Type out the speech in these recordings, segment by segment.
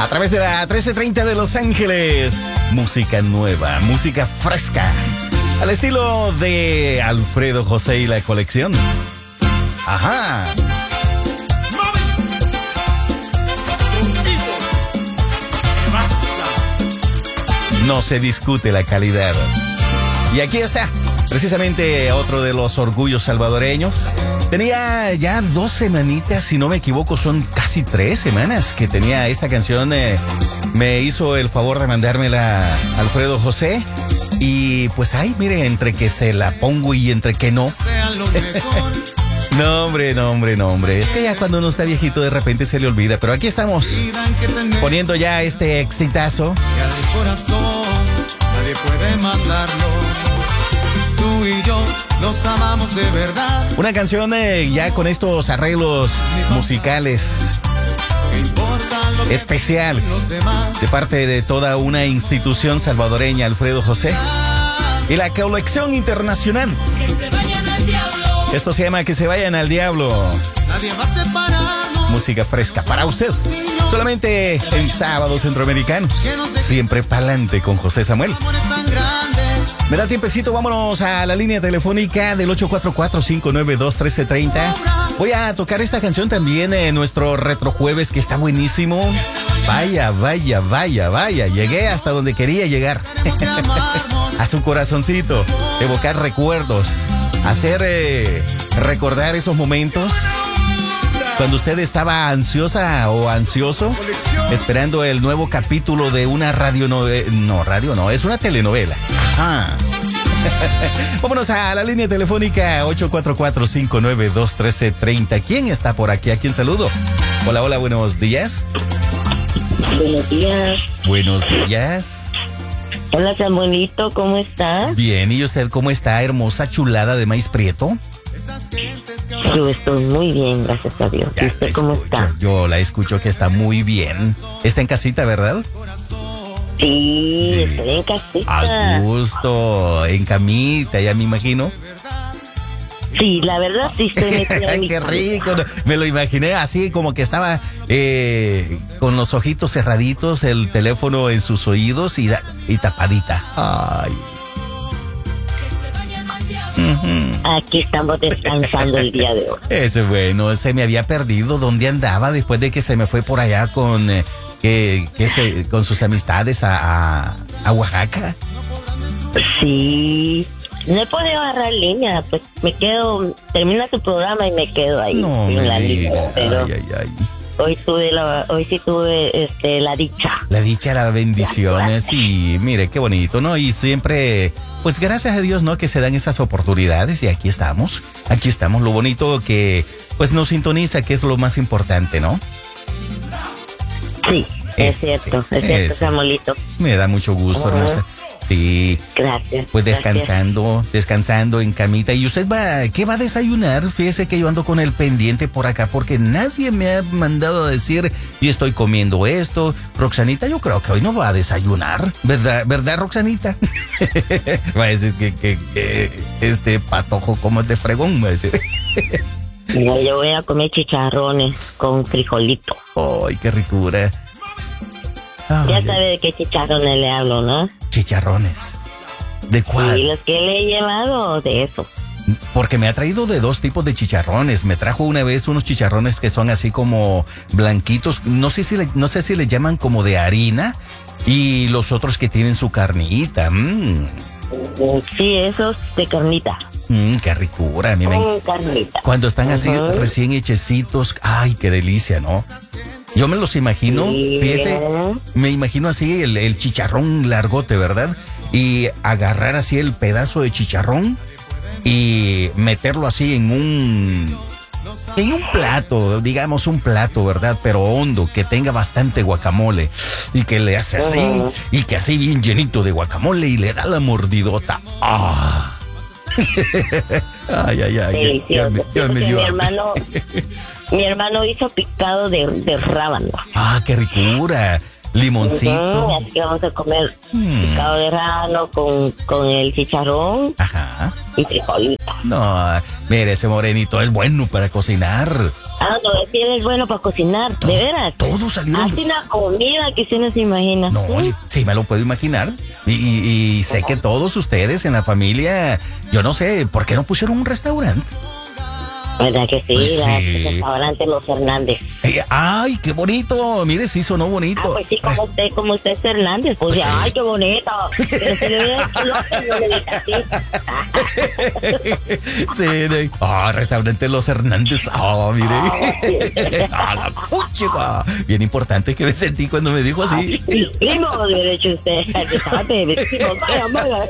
A través de la 1330 de Los Ángeles. Música nueva, música fresca. Al estilo de Alfredo José y la colección. Ajá. No se discute la calidad. Y aquí está, precisamente otro de los orgullos salvadoreños. Tenía ya 2 semanitas, si no me equivoco, son casi 3 semanas que tenía esta canción. Me hizo el favor de mandármela Alfredo José. Y pues ay, mire, entre que se la pongo y entre que no. No, hombre. Es que ya cuando uno está viejito de repente se le olvida. Pero aquí estamos, poniendo ya este exitazo. Y al corazón nadie puede mandarlo. Tú y yo nos amamos de verdad. Una canción ya con estos arreglos musicales especiales de parte de toda una institución salvadoreña, Alfredo José, y la colección internacional. Esto se llama Que se vayan al diablo. Nadie va a separarnos. Música fresca para usted. Solamente en sábados centroamericanos. Siempre pa'lante con José Samuel. Me da tiempecito, vámonos a la línea telefónica del 844-592-1330. Voy a tocar esta canción también en nuestro retrojueves, que está buenísimo. Vaya. Llegué hasta donde quería llegar. A su corazoncito. Evocar recuerdos. Hacer recordar esos momentos cuando usted estaba ansiosa o ansioso esperando el nuevo capítulo de una radionovela. No, radio no, es una telenovela. Ajá. Vámonos a la línea telefónica 844-592-1330. ¿Quién está por aquí? ¿A quién saludo? Hola, buenos días. Buenos días. Buenos días. Hola, Samuelito, ¿cómo estás? Bien, ¿y usted cómo está, hermosa chulada de maíz prieto? Yo estoy muy bien, gracias a Dios. ¿Y usted cómo está? Yo la escucho que está muy bien. Está en casita, ¿verdad? Sí, estoy en casita. A gusto, en camita, ya me imagino. Sí, la verdad sí estoy metida en mi Qué casa. rico. Me lo imaginé así como que estaba con los ojitos cerraditos, el teléfono en sus oídos y tapadita. Ay. Aquí estamos descansando el día de hoy. Eso es bueno. Se me había perdido dónde andaba después de que se me fue por allá con con sus amistades a Oaxaca. Sí. No he podido agarrar línea, pues me quedo, termina tu programa y me quedo ahí No en me la diga. línea. Pero Ay. hoy sí tuve la dicha. La dicha, las bendiciones y mire qué bonito, ¿no? Y siempre, pues gracias a Dios, ¿no? Que se dan esas oportunidades y aquí estamos, lo bonito que pues nos sintoniza, que es lo más importante, ¿no? Sí, es cierto, Samuelito. Me da mucho gusto, hermosa. Sí. Gracias. Pues descansando en camita. ¿Y usted qué va a desayunar? Fíjese que yo ando con el pendiente por acá porque nadie me ha mandado a decir y estoy comiendo esto. Roxanita, yo creo que hoy no va a desayunar. ¿Verdad, Roxanita? Va a decir que este patojo como es de fregón, va a decir. No, yo voy a comer chicharrones con frijolito. Ay, qué ricura. Ay, ya sabe de qué chicharrones le hablo, ¿no? Chicharrones. ¿De cuál? Sí, los que le he llevado, de eso. Porque me ha traído de 2 tipos de chicharrones. Me trajo una vez unos chicharrones que son así como blanquitos. No sé si le llaman como de harina. Y los otros que tienen su carnita. Sí, esos de carnita. Qué ricura. A mí carnita. Cuando están así recién hechecitos. Ay, qué delicia, ¿no? Yo me los imagino, fíjese, me imagino así el chicharrón largote, ¿verdad? Y agarrar así el pedazo de chicharrón y meterlo así en un plato, digamos un plato, ¿verdad? Pero hondo, que tenga bastante guacamole y que le hace así y que así bien llenito de guacamole y le da la mordidota. ¡Ah! Ay. Ya me dio Mi hermano hizo picado de rábano. Ah, qué ricura. Limoncito. Así que vamos a comer picado de rábano con el chicharrón. Ajá. Y frijolito. No, mire, ese morenito es bueno para cocinar. no, si eres bueno para cocinar, de veras. Todos salieron. Hace una comida que usted no se imagina. No, sí me lo puedo imaginar. Y sé que todos ustedes en la familia, yo no sé, ¿por qué no pusieron un restaurante? ¿Verdad que sí? Pues sí. El restaurante Los Hernández. ¡Ay, qué bonito! Mire, sí sonó bonito. Pues sí, como usted es Hernández, pues ya, sí. ¡ay, qué bonito! Pero se le ve López, yo le dije así. Sí, restaurante Los Hernández. Mire. La puchica. Bien importante que me sentí cuando me dijo así. Primo, derecho usted. Vaya.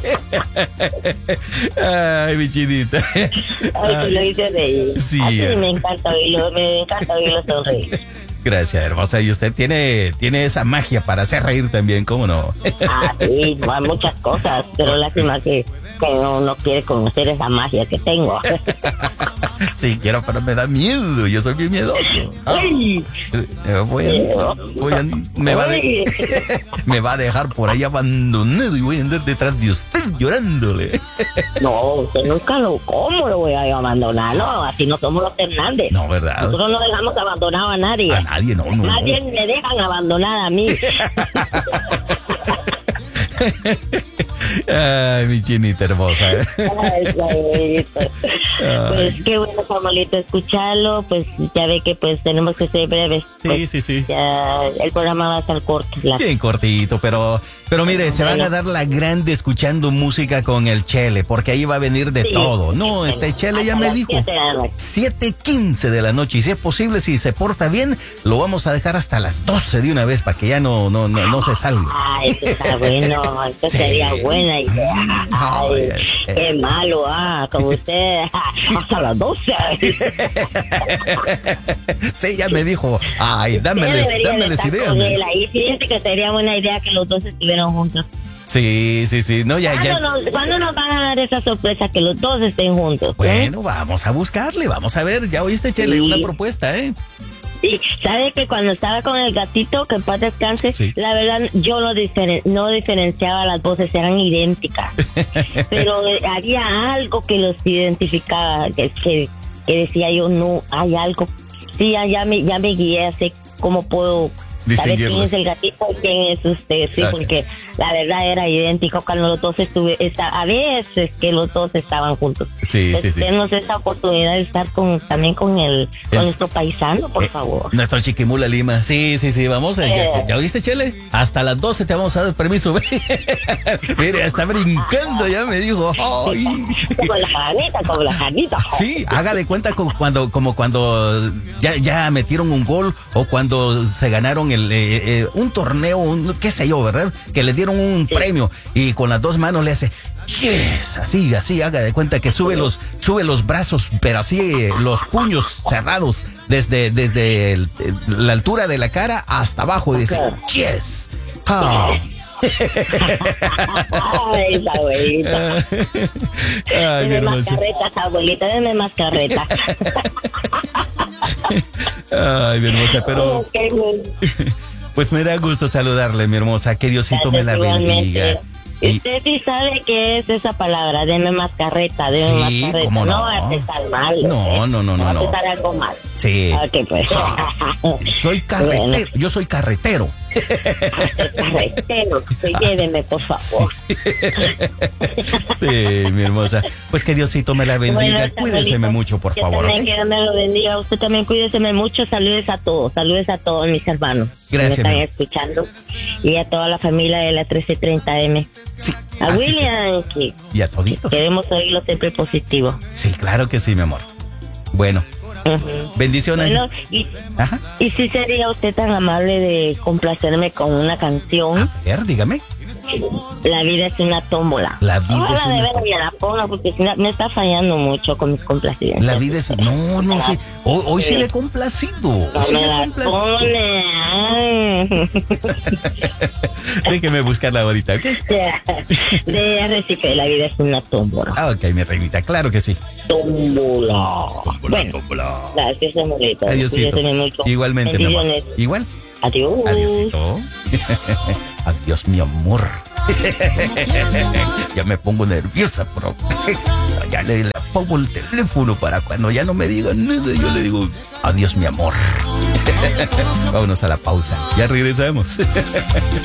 Ay, mi chinita. Ay, lo hice reír. Sí. Me encanta oírlo sonreír. Gracias, hermosa. Y usted tiene esa magia para hacer reír también, ¿cómo no? Sí, hay muchas cosas, pero lástima que no quiere conocer esa magia que tengo. Sí, quiero, pero me da miedo. Yo soy bien miedoso. Me va a dejar por ahí abandonado y voy a andar detrás de usted llorándole. No, usted nunca ¿cómo lo voy a abandonar? No, así no somos los Hernández. No, ¿verdad? Nosotros no dejamos abandonado a nadie. A nadie, no. Más bien me dejan abandonar a mí. Ay, mi chinita hermosa. Ay, pues qué bueno, Samuelito, escucharlo. Pues ya ve que pues tenemos que ser breves. Pues, Sí. Ya el programa va a estar corto. Bien cortito, pero mire, se van a dar la grande escuchando música con el Chele, porque ahí va a venir de todo. No, este Chele ya me dijo 7:15 de la noche, y si es posible, si se porta bien, lo vamos a dejar hasta las 12 de una vez para que ya no se salga. Ay, eso está bueno, esto sería buena idea. Ay, qué malo, como usted, hasta las 12. Sí, ya me dijo, ay, dámeles ideas. Ahí fíjate que sería buena idea que los dos estuvieran juntos. Sí, no, ya. ¿Cuándo nos van a dar esa sorpresa que los dos estén juntos? Bueno, vamos a buscarle, vamos a ver, ya oíste, Chele, una propuesta, Sí, sabe que cuando estaba con el gatito, que en paz descanse, sí. La verdad yo no diferenciaba las voces, eran idénticas. Pero había algo que los identificaba, que decía yo, no, hay algo. Sí, ya me guié, sé cómo puedo saber quién es el gatito y quién es usted, sí, porque la verdad era idéntico cuando los dos a veces que los dos estaban juntos. Sí. Denos esa oportunidad de estar también con nuestro paisano, por favor. Nuestro Chiquimula Lima. Sí, vamos. ¿Ya oíste, Chele? Hasta las 12 te vamos a dar permiso. Mire, está brincando, ya me dijo. Ay. Como la janita. Sí, haga de cuenta como cuando ya metieron un gol o cuando se ganaron un torneo, qué sé yo, ¿verdad? Que le dieron un premio y con las dos manos le hace yes, así, haga de cuenta que sube los brazos, pero así los puños cerrados desde la altura de la cara hasta abajo y dice yes. Ay, abuelita. Ay, Deme más carretas, abuelita, deme más carreta. Ay, mi hermosa, pero pues me da gusto saludarle, mi hermosa. Que Diosito me la bendiga. Usted sí sabe qué es esa palabra, deme más carreta, deme más carreta. ¿Cómo no? No va a estar mal. No. Va a estar algo mal. Sí. Ok, pues. Soy carretero. Bueno. Yo soy carretero. Carretero. Lléveme, por favor. Sí, mi hermosa. Pues que Diosito me la bendiga. Bueno, cuídeseme mucho, por favor. También que Dios me lo bendiga. Usted también cuídeseme mucho. Saludos a todos mis hermanos. Gracias. Que me están escuchando. Y a toda la familia de la 1330M. Sí. A William. Y a toditos. Queremos oírlo siempre positivo. Sí, claro que sí, mi amor. Bueno. Bendiciones. Bueno, y si sería usted tan amable de complacerme con una canción. A ver, dígame. La vida es una tómbola. La vida es una tómbola. La ponga porque me está fallando mucho con mis complacencias. La vida es... No sé. Hoy sí le he complacido. No me la pone. Déjeme buscarla ahorita, ¿ok? De Arrecife, la vida es una tómbola. Ok, mi reinita, claro que sí. Tómbola. Bueno, gracias, amorita. Adiósito. Igualmente, mi amor. Igual. Adiós. Adiósito. Adiós, mi amor. Ya me pongo nerviosa, bro. Ya le apago el teléfono para cuando ya no me digan nada. Yo le digo, adiós, mi amor. Vámonos a la pausa. Ya regresamos.